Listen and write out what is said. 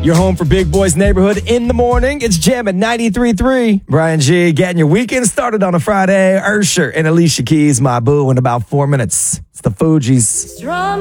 Your home for Big Boys Neighborhood in the morning. It's Jam at 93.3. Brian G getting your weekend started on a Friday. Usher and Alicia Keys, My Boo, in about 4 minutes. It's the Fugees.